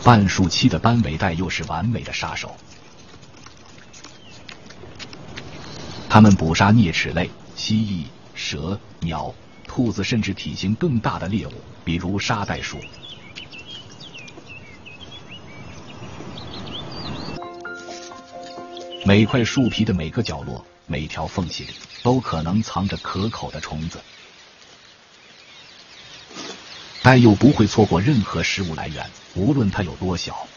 半树栖的斑尾带又是完美的杀手，它们捕杀啮齿类、蜥蜴、蛇、鸟、兔子，甚至体型更大的猎物，比如沙袋鼠。每块树皮的每个角落、每条缝隙里，都可能藏着可口的虫子。带鼬不会错过任何食物来源，无论它有多小。